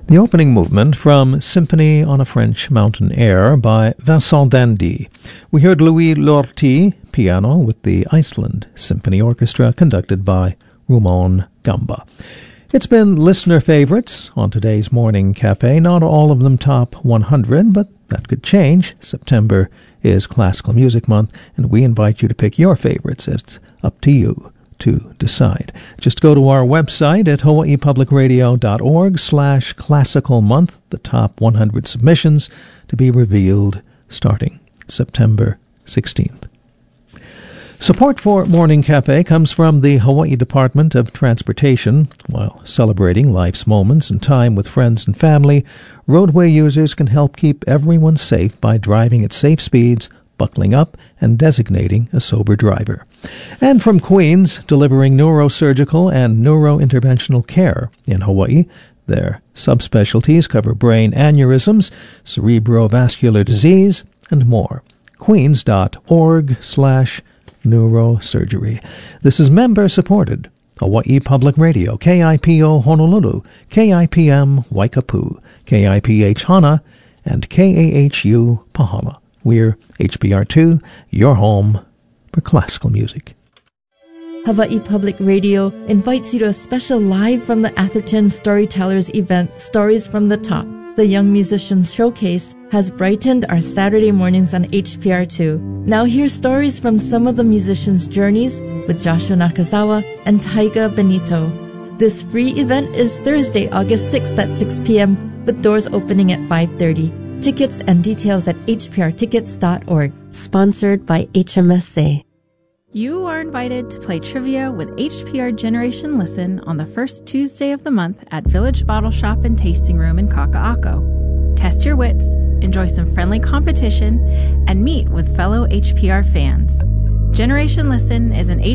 The opening movement from Symphony on a French Mountain Air by Vincent d'Indy. We heard Louis Lortie, piano, with the Iceland Symphony Orchestra, conducted by Rumon Gamba. It's been listener favorites on today's Morning Cafe. Not all of them top 100, but that could change. September is Classical Music Month, and we invite you to pick your favorites. It's up to you to decide. Just go to our website at hawaiipublicradio.org/classical month, the top 100 submissions to be revealed starting September 16th. Support for Morning Cafe comes from the Hawaii Department of Transportation. While celebrating life's moments and time with friends and family, roadway users can help keep everyone safe by driving at safe speeds, buckling up, and designating a sober driver. And from Queens, delivering neurosurgical and neurointerventional care in Hawaii. Their subspecialties cover brain aneurysms, cerebrovascular disease, and more. Queens.org/neurosurgery. This is member-supported. Hawaii Public Radio, KIPO Honolulu, KIPM Waikapu, KIPH Hana, and KAHU Pahala. We're HPR2, your home for classical music. Hawaii Public Radio invites you to a special Live from the Atherton Storytellers event, Stories from the Top. The Young Musicians Showcase has brightened our Saturday mornings on HPR2. Now hear stories from some of the musicians' journeys with Joshua Nakazawa and Taiga Benito. This free event is Thursday, August 6th at 6 p.m. with doors opening at 5:30. Tickets and details at hprtickets.org. Sponsored by HMSA. You are invited to play trivia with HPR Generation Listen on the first Tuesday of the month at Village Bottle Shop and Tasting Room in Kaka'ako. Test your wits, enjoy some friendly competition, and meet with fellow HPR fans. Generation Listen is an